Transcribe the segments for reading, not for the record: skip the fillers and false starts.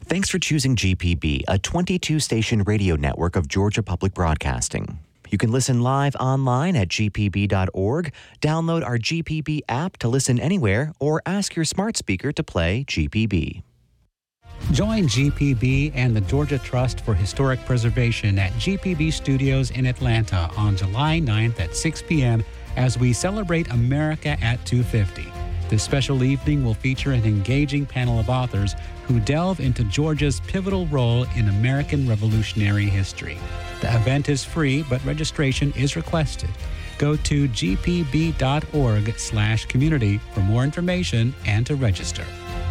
Thanks for choosing GPB, a 22-station radio network of Georgia Public Broadcasting. You can listen live online at gpb.org, download our GPB app to listen anywhere, or ask your smart speaker to play GPB. Join GPB and the Georgia Trust for Historic Preservation at GPB Studios in Atlanta on July 9th at 6 p.m. as we celebrate America at 250. This special evening will feature an engaging panel of authors who delve into Georgia's pivotal role in American revolutionary history. The event is free, but registration is requested. Go to gpb.org/community for more information and to register.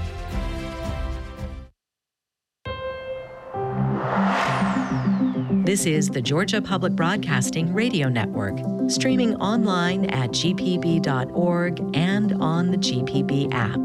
This is the Georgia Public Broadcasting Radio Network, streaming online at gpb.org and on the GPB app.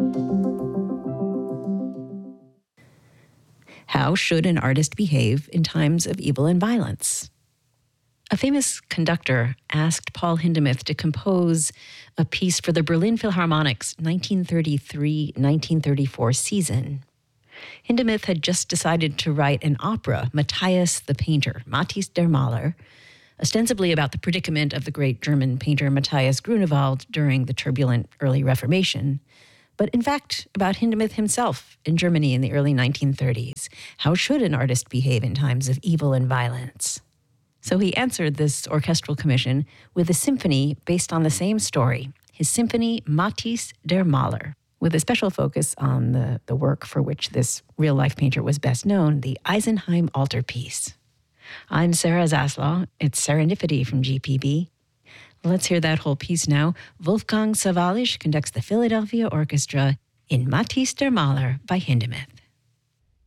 How should an artist behave in times of evil and violence? A famous conductor asked Paul Hindemith to compose a piece for the Berlin Philharmonic's 1933-1934 season. Hindemith had just decided to write an opera, Matthias the Painter, Matthäus der Maler, ostensibly about the predicament of the great German painter Matthias Grunewald during the turbulent early Reformation, but in fact about Hindemith himself in Germany in the early 1930s. How should an artist behave in times of evil and violence? So he answered this orchestral commission with a symphony based on the same story, his symphony Matthäus der Maler, with a special focus on the work for which this real-life painter was best known, the Eisenheim Altarpiece. I'm Sarah Zaslaw. It's Serendipity from GPB. Let's hear that whole piece now. Wolfgang Sawallisch conducts the Philadelphia Orchestra in Matthäus der Maler by Hindemith.